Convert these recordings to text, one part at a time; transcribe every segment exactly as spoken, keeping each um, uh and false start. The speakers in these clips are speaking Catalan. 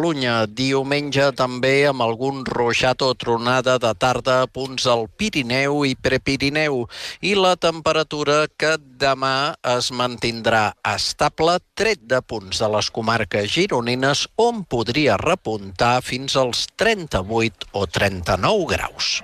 Catalunya. Diumenge també amb algun ruixat o tronada de tarda a punts al Pirineu i Prepirineu. I la temperatura que demà es mantindrà estable, tret de punts de les comarques gironines on podria repuntar fins als trenta-vuit o trenta-nou graus.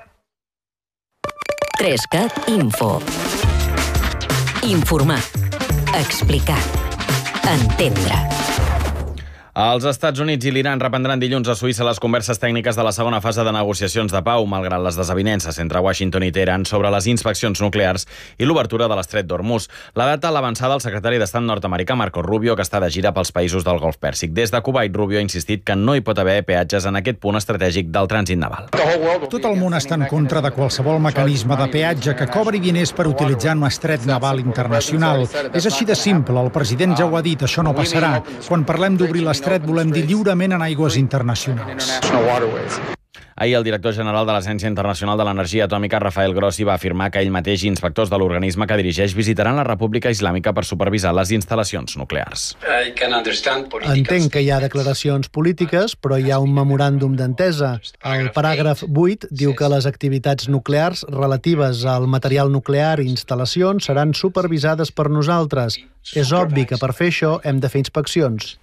Trescat Info. Informar. Explicar. Entendre. Els Estats Units i l'Iran reprendran dilluns a Suïssa les converses tècniques de la segona fase de negociacions de pau, malgrat les desavinences entre Washington i Teheran sobre les inspeccions nuclears i l'obertura de l'estret d'Hormuz. La data l'ha avançada el secretari d'Estat nord-americà Marco Rubio, que està de gira pels països del Golf Pèrsic. Des de Kuwait, Rubio ha insistit que no hi pot haver peatges en aquest punt estratègic del trànsit naval. Tot el món està en contra de qualsevol mecanisme de peatge que cobri diners per utilitzar un estret naval internacional. És així de simple, el president ja ho ha dit, això no passarà. Quan parlem d'obrir l'estret volem dir lliurement en aigües internacionals. Ahir el director general de l'Agència Internacional de l'Energia Atòmica, Rafael Grossi, va afirmar que ell mateix i inspectors de l'organisme que dirigeix visitaran la República Islàmica per supervisar les instal·lacions nuclears. Entenc que hi ha declaracions polítiques, però hi ha un memoràndum d'entesa. El paràgraf vuit diu que les activitats nuclears relatives al material nuclear i instal·lacions seran supervisades per nosaltres. És obvi que per fer això hem de fer inspeccions.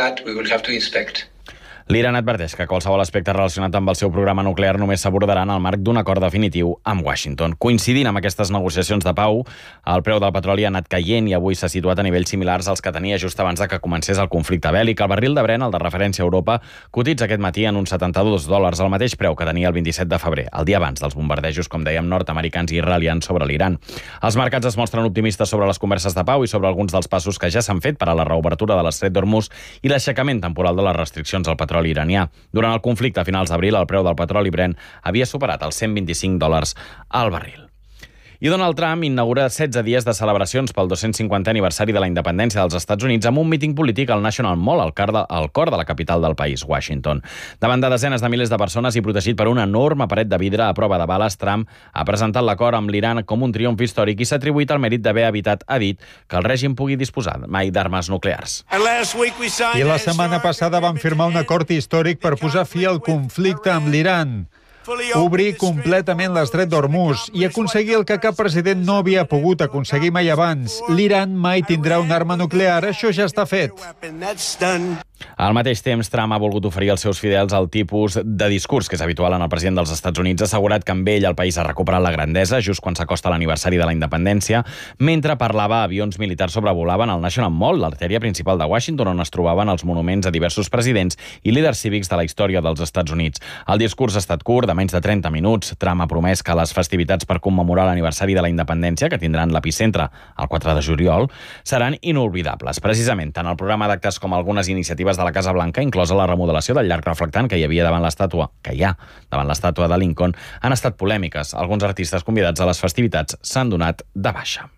L'Iran adverteix que qualsevol aspecte relacionat amb el seu programa nuclear només s'abordarà en el marc d'un acord definitiu amb Washington. Coincidint amb aquestes negociacions de pau, el preu del petroli ha anat caient i avui s'ha situat a nivells similars als que tenia just abans de que comencés el conflicte bèl·lic. El barril de Brent, el de referència a Europa, cotitza aquest matí en uns setanta-dos dòlars, el mateix preu que tenia el vint-i-set de febrer, el dia abans dels bombardejos, com dèiem, nord-americans i israelians sobre l'Iran. Els mercats es mostren optimistes sobre les converses de pau i sobre alguns dels passos que ja s'han fet per a la reobertura de l'estret d'Hormuz i l'aixecament temporal de les restriccions al petroli iranià. Durant el conflicte a finals d'abril, el preu del petroli Brent havia superat els cent vint-i-cinc dòlars al barril. I Donald Trump inaugura setze dies de celebracions pel dos-cents cinquantè aniversari de la independència dels Estats Units amb un míting polític al National Mall, al cor de, al cor de la capital del país, Washington. Davant de desenes de milers de persones i protegit per una enorme paret de vidre a prova de bales, Trump ha presentat l'acord amb l'Iran com un triomf històric i s'ha atribuït el mèrit d'haver evitat, ha dit, que el règim pugui disposar mai d'armes nuclears. I la setmana passada vam firmar un acord històric per posar fi al conflicte amb l'Iran. Obrir completament l'estret d'Hormuz i aconseguir el que cap president no havia pogut aconseguir mai abans. L'Iran mai tindrà una arma nuclear, això ja està fet. Al mateix temps, Trump ha volgut oferir als seus fidels el tipus de discurs que és habitual en el president dels Estats Units, assegurat que amb ell el país ha recuperat la grandesa just quan s'acosta l'aniversari de la independència, mentre parlava avions militars sobrevolaven el National Mall, l'artèria principal de Washington, on es trobaven els monuments a diversos presidents i líders cívics de la història dels Estats Units. El discurs ha estat curt, de menys de trenta minuts. Trump ha promès que les festivitats per commemorar l'aniversari de la independència, que tindran l'epicentre el quatre de juliol, seran inolvidables. Precisament, tant el programa d'actes com algunes iniciatives de la Casa Blanca, inclosa la remodelació del llarg reflectant que hi havia davant l'estàtua, que hi ha davant l'estàtua de Lincoln, han estat polèmiques. Alguns artistes convidats a les festivitats s'han donat de baixa.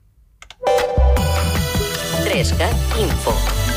Trescat Info.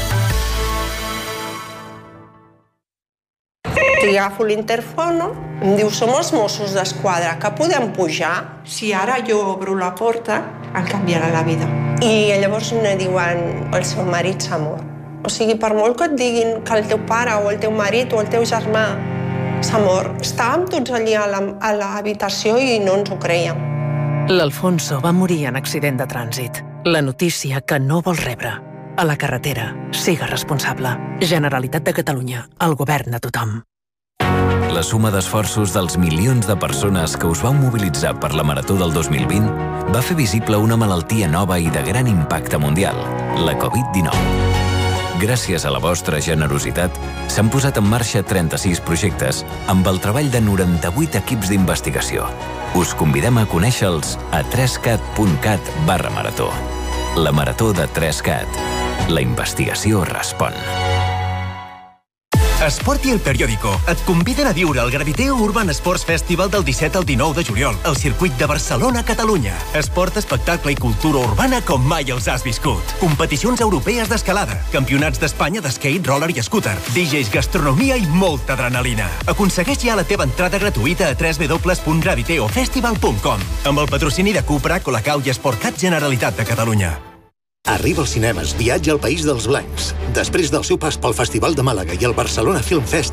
I agafo l'interfono, em diu, som els Mossos d'Esquadra, que podem pujar? Si ara jo obro la porta, em canviarà la vida. I llavors em diuen, el seu marit s'ha mort. O sigui, per molt que et diguin que el teu pare o el teu marit o el teu germà s'ha mort, estàvem tots allí a l'habitació i no ens ho creiem. L'Alfonso va morir en accident de trànsit. La notícia que no vols rebre. A la carretera, siga responsable. Generalitat de Catalunya, el govern de tothom. La suma d'esforços dels milions de persones que us vau mobilitzar per la Marató del dos mil vint va fer visible una malaltia nova i de gran impacte mundial, la covid dinou. Gràcies a la vostra generositat, s'han posat en marxa trenta-sis projectes amb el treball de noranta-vuit equips d'investigació. Us convidem a conèixer-los a trescat punt cat barra marató. La Marató de trescat. La investigació respon. Esport i El Periódico et conviden a viure el Graviteo Urban Sports Festival del disset al dinou de juliol al circuit de Barcelona, Catalunya. Esport, espectacle i cultura urbana com mai els has viscut. Competicions europees d'escalada, campionats d'Espanya d'skate, roller i scooter, D Js, gastronomia i molta adrenalina. Aconsegueix ja la teva entrada gratuïta a w w w punt graviteo festival punt com amb el patrocini de Cupra, Colacau i Sportcat Generalitat de Catalunya. Arriba als cinemes Viatge al País dels Blancs. Després del seu pas pel Festival de Màlaga i el Barcelona Film Fest,